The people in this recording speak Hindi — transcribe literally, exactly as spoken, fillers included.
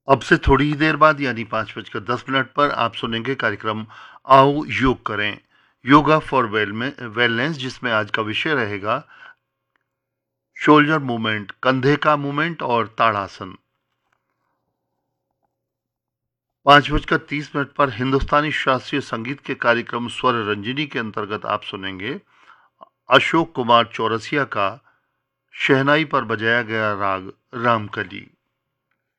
अब से थोड़ी ही देर बाद यानी पाँच बजकर दस मिनट पर आप सुनेंगे कार्यक्रम आओ योग करें, योगा फॉर वेल में वेलनेस, जिसमें आज का विषय रहेगा शोल्डर मूवमेंट, कंधे का मूवमेंट और ताड़ासन। पाँच बजकर तीस मिनट पर हिंदुस्तानी शास्त्रीय संगीत के कार्यक्रम स्वर रंजिनी के अंतर्गत आप सुनेंगे अशोक कुमार चौरसिया का शहनाई पर बजाया गया राग रामकली।